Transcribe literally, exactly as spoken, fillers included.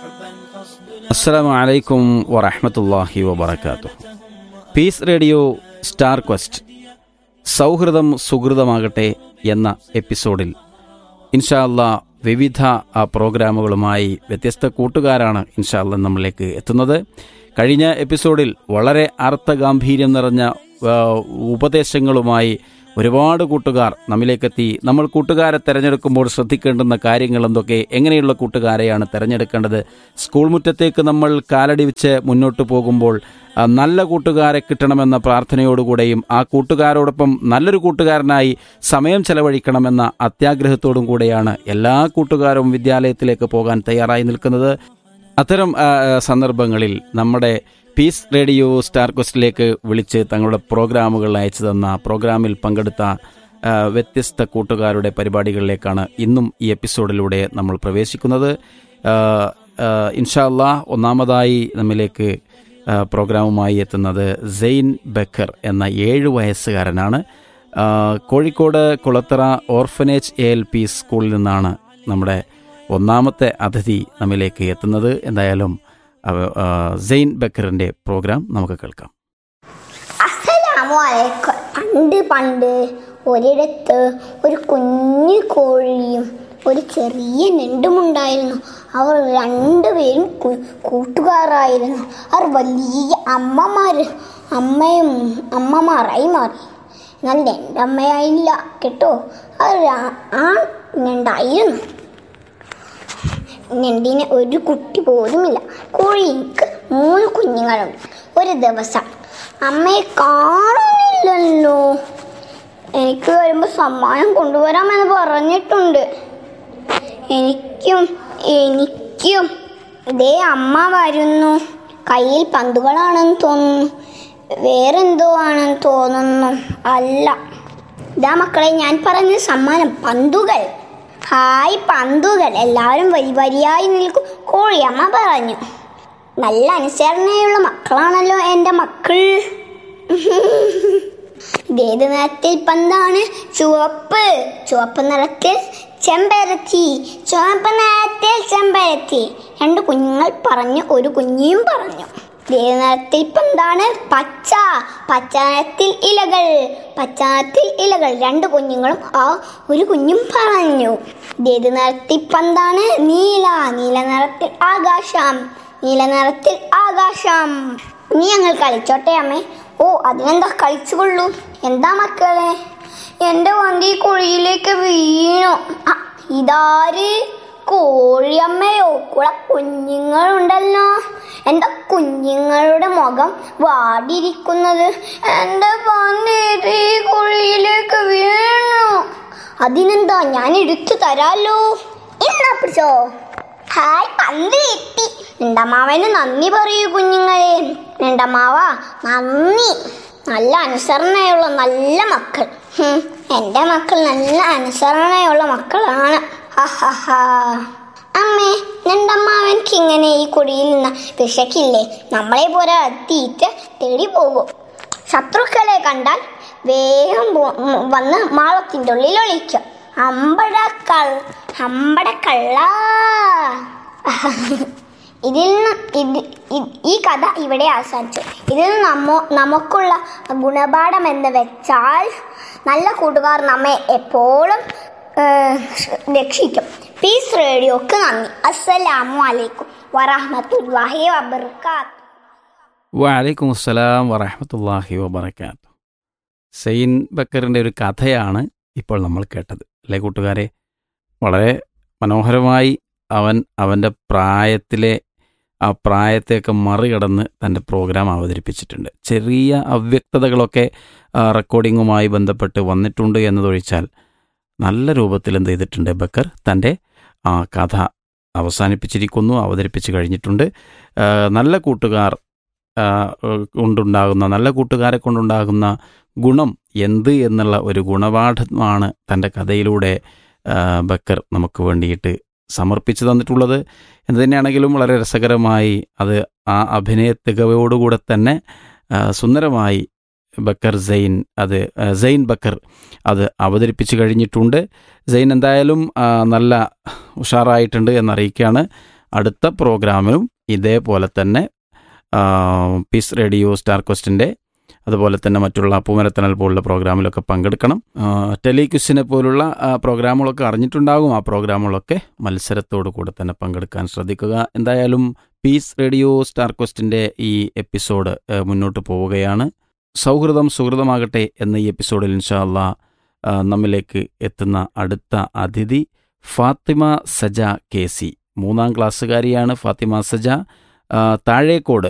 അസ്സലാമു അലൈക്കും വറഹ്മത്തുള്ളാഹി വബറകാതുഹു. പീസ് റേഡിയോ സ്റ്റാർ ക്വസ്റ്റ് സൗഹൃദം സുഹൃതമാകട്ടെ എന്ന എപ്പിസോഡിൽ ഇൻഷാ അല്ലാ വിവിധ ആ പ്രോഗ്രാമുകളുമായി വ്യത്യസ്ത കൂട്ടുകാരാണ് ഇൻഷാ അല്ലാ നമ്മളിലേക്ക് എത്തുന്നത്. കഴിഞ്ഞ എപ്പിസോഡിൽ വളരെ അർത്ഥഗാംഭീര്യം നിറഞ്ഞ ഉപദേശങ്ങളുമായി ഒരുപാട് കൂട്ടുകാർ നമ്മിലേക്കെത്തി. നമ്മൾ കൂട്ടുകാരെ തിരഞ്ഞെടുക്കുമ്പോൾ ശ്രദ്ധിക്കേണ്ടുന്ന കാര്യങ്ങൾ എന്തൊക്കെ, എങ്ങനെയുള്ള കൂട്ടുകാരെയാണ് തിരഞ്ഞെടുക്കേണ്ടത്, സ്കൂൾ മുറ്റത്തേക്ക് നമ്മൾ കാലടി വെച്ച് മുന്നോട്ട് പോകുമ്പോൾ നല്ല കൂട്ടുകാരെ കിട്ടണമെന്ന പ്രാർത്ഥനയോടുകൂടെയും ആ കൂട്ടുകാരോടൊപ്പം നല്ലൊരു കൂട്ടുകാരനായി സമയം ചെലവഴിക്കണമെന്ന അത്യാഗ്രഹത്തോടും കൂടെയാണ് എല്ലാ കൂട്ടുകാരും വിദ്യാലയത്തിലേക്ക് പോകാൻ തയ്യാറായി നിൽക്കുന്നത്. അത്തരം സന്ദർഭങ്ങളിൽ നമ്മുടെ പീസ് റേഡിയോ സ്റ്റാർ ക്വസ്റ്റിലേക്ക് വിളിച്ച് തങ്ങളുടെ പ്രോഗ്രാമുകൾ അയച്ചു തന്ന, പ്രോഗ്രാമിൽ പങ്കെടുത്ത വ്യത്യസ്ത കൂട്ടുകാരുടെ പരിപാടികളിലേക്കാണ് ഇന്നും ഈ എപ്പിസോഡിലൂടെ നമ്മൾ പ്രവേശിക്കുന്നത്. ഇൻഷാ അല്ലാ ഒന്നാമതായി നമ്മിലേക്ക് പ്രോഗ്രാമുമായി എത്തുന്നത് സെയ്ൻ ബക്കർ എന്ന ഏഴു വയസ്സുകാരനാണ്. Kozhikode Kulathara orphanage A L P സ്കൂളിൽ നിന്നാണ് നമ്മുടെ ഒന്നാമത്തെ അതിഥി നമ്മിലേക്ക് എത്തുന്നത്. എന്തായാലും സെയ്ൻ ബക്കറിന്റെ പ്രോഗ്രാം നമുക്ക് കേൾക്കാം. അസ്സലാമു അലൈക്കും. പണ്ട് പണ്ട് ഒരിടത്ത് ഒരു കുഞ്ഞു കോഴിയും ഒരു ചെറിയ ഞണ്ടുമുണ്ടായിരുന്നു. അവർ രണ്ടുപേരും കൂട്ടുകാരായിരുന്നു. അവർ വലിയ അമ്മമാർ അമ്മയും അമ്മമാരായി മാറി. എന്നാൽ ഞണ്ടമ്മയായില്ല കേട്ടോ. അവർ ആ ഞണ്ടായിരുന്നു. ഞണ്ടിന് ഒരു കുട്ടി പോലുമില്ല. കോഴിക്ക് മൂന്ന് കുഞ്ഞുങ്ങളുണ്ട്. ഒരു ദിവസം അമ്മയെ കാണുന്നില്ലല്ലോ, എനിക്ക് വരുമ്പോൾ സമ്മാനം കൊണ്ടുവരാമെന്ന് പറഞ്ഞിട്ടുണ്ട്. എനിക്കും എനിക്കും ഇതേ അമ്മ വരുന്നു. കയ്യിൽ പന്തുകളാണെന്ന് തോന്നുന്നു. വേറെന്തോ ആണെന്ന് തോന്നുന്നു. അല്ല, ഇതാ മക്കളെ ഞാൻ പറഞ്ഞ സമ്മാനം, പന്തുകൾ. ഹായ് പന്തുകൾ, എല്ലാവരും വരി വരിയായി നിൽക്കും. കോഴിയമ്മ പറഞ്ഞു. നല്ല അനുസരണയുള്ള മക്കളാണല്ലോ എൻ്റെ മക്കൾ. ഏത് നിറത്തിൽ പന്താണ്? ചുവപ്പ്. ചുവപ്പ് നിറത്തിൽ ചെമ്പരത്തി. ചുവപ്പ് നിറത്തിൽ ചെമ്പരത്തി. രണ്ട് കുഞ്ഞുങ്ങൾ പറഞ്ഞു. ഒരു കുഞ്ഞിയും പറഞ്ഞു. ഏത് നിറത്തിൽ പന്താണ്? പച്ച. പച്ച നിറത്തിൽ ഇലകൾ. പച്ച നിറത്തിൽ ഇലകൾ. രണ്ട് കുഞ്ഞുങ്ങളും ആ ഒരു കുഞ്ഞും പറഞ്ഞു. ഏത് നിറത്തിൽ പന്താണ്? നീല. നീല നിറത്തിൽ ആകാശം. നീല നിറത്തിൽ ആകാശം. ഇനി ഞങ്ങൾ കളിച്ചോട്ടെ അമ്മേ. ഓ അതിനെന്താ, കളിച്ചുകൊള്ളൂ. എന്താ മക്കളെ? എൻ്റെ വണ്ടി കുഴിയിലേക്ക് വീണു. ഇതാര്? കോഴിയമ്മയോ? കൂടെ കുഞ്ഞുങ്ങളുണ്ടല്ലോ. എന്താ കുഞ്ഞുങ്ങളുടെ മുഖം വാടിയിരിക്കുന്നത്? എൻ്റെ വണ്ടി കുഴിയിലേക്ക് വീണു. അതിനെന്താ, ഞാൻ എടുത്തു തരാലോ. എന്നാ പിടിച്ചോ. ഹായ്, പന്ത് കിട്ടി. രണ്ടമ്മാവന് നന്ദി പറയൂ കുഞ്ഞുങ്ങളെ. രണ്ടമ്മാവ നന്ദി. നല്ല അനുസരണയുള്ള നല്ല മക്കൾ. എൻ്റെ മക്കൾ നല്ല അനുസരണയുള്ള മക്കളാണ്. അമ്മേ, രണ്ടമ്മാവൻക്ക് ഇങ്ങനെ ഈ കുഴിയിൽ നിന്ന് വിശക്കില്ലേ? നമ്മളെ പോലെ തീറ്റ തേടി പോകും. ശത്രുക്കളെ കണ്ടാൽ വേഗം വന്ന് മാളത്തിൻ്റെ ഉള്ളിൽ ഒളിക്കും. അമ്പടക്കൾ അമ്പടക്കള്ള. ഇതിൽ നിന്ന് ഈ കഥ ഇവിടെ അവസാനിച്ചു. ഇതിൽ നമ്മ നമുക്കുള്ള ഗുണപാഠം എന്ന് വെച്ചാൽ നല്ല കൂട്ടുകാർ നമ്മെ എപ്പോഴും രക്ഷിക്കും. പീസ് റേഡിയോക്ക് നന്ദി. അസ്സലാമു അലൈക്കും വറഹ്മത്തുള്ളാഹി വബറകാതുഹു. വഅലൈക്കും അസ്സലാം വറഹ്മത്തുള്ളാഹി വബറകാതുഹു. സെയ്ൻ ബക്കറിൻ്റെ ഒരു കഥയാണ് ഇപ്പോൾ നമ്മൾ കേട്ടത്, അല്ലേ കൂട്ടുകാരെ? വളരെ മനോഹരമായി അവൻ അവൻ്റെ പ്രായത്തിലെ ആ പ്രായത്തെയൊക്കെ മറികടന്ന് തൻ്റെ പ്രോഗ്രാം അവതരിപ്പിച്ചിട്ടുണ്ട്. ചെറിയ അവ്യക്തതകളൊക്കെ റെക്കോർഡിങ്ങുമായി ബന്ധപ്പെട്ട് വന്നിട്ടുണ്ട് എന്നതൊഴിച്ചാൽ നല്ല രൂപത്തിൽ എന്ത് ചെയ്തിട്ടുണ്ട് ബക്കർ തൻ്റെ ആ കഥ അവസാനിപ്പിച്ചിരിക്കുന്നു, അവതരിപ്പിച്ച് കഴിഞ്ഞിട്ടുണ്ട്. നല്ല കൂട്ടുകാർ കൊണ്ടുണ്ടാകുന്ന നല്ല കൂട്ടുകാരെ കൊണ്ടുണ്ടാകുന്ന ഗുണം എന്ത് എന്നുള്ള ഒരു ഗുണപാഠമാണ് തൻ്റെ കഥയിലൂടെ ബക്കർ നമുക്ക് വേണ്ടിയിട്ട് സമർപ്പിച്ചു തന്നിട്ടുള്ളത്. എന്ത് തന്നെയാണെങ്കിലും വളരെ രസകരമായി അത് ആ അഭിനയ തികവോടുകൂടെ തന്നെ സുന്ദരമായി ബക്കർ സെയ്ൻ അത് സെയ്ൻ ബക്കർ അത് അവതരിപ്പിച്ച് കഴിഞ്ഞിട്ടുണ്ട്. സെയ്ൻ എന്തായാലും നല്ല ഉഷാറായിട്ടുണ്ട് എന്നറിയിക്കുകയാണ്. അടുത്ത പ്രോഗ്രാമിലും ഇതേപോലെ തന്നെ പീസ് റേഡിയോ സ്റ്റാർ ക്വസ്റ്റിൻ്റെ അതുപോലെ തന്നെ മറ്റുള്ള പൂമരത്തണൽ പോലുള്ള പ്രോഗ്രാമിലൊക്കെ പങ്കെടുക്കണം. ടെലിക്വിസിനെ പോലുള്ള പ്രോഗ്രാമുകളൊക്കെ അറിഞ്ഞിട്ടുണ്ടാകും. ആ പ്രോഗ്രാമുകളൊക്കെ മത്സരത്തോടു കൂടെ തന്നെ പങ്കെടുക്കാൻ ശ്രദ്ധിക്കുക. എന്തായാലും പീസ് റേഡിയോ സ്റ്റാർ ക്വസ്റ്റിൻ്റെ ഈ എപ്പിസോഡ് മുന്നോട്ട് പോവുകയാണ്. സൗഹൃദം സുഹൃതമാകട്ടെ എന്ന ഈ എപ്പിസോഡിൽ ഇൻഷാ അല്ലാ നമ്മിലേക്ക് എത്തുന്ന അടുത്ത അതിഥി ഫാത്തിമ സജ കെ സി. മൂന്നാം ക്ലാസ്സുകാരിയാണ് ഫാത്തിമ സജ. താഴേക്കോട്